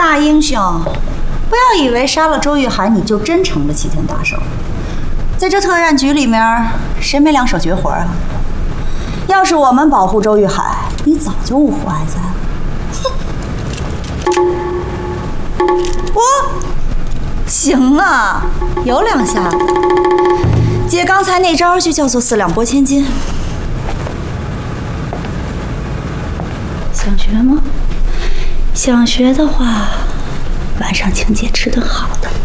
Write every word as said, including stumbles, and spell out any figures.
大英雄，不要以为杀了周玉海你就真成了齐天大圣。在这特战局里面，谁没两手绝活啊？要是我们保护周玉海，你早就呜呼哀哉了。我行啊，有两下子。姐刚才那招就叫做四两拨千斤。想学吗？想学的话，晚上请姐吃顿好的。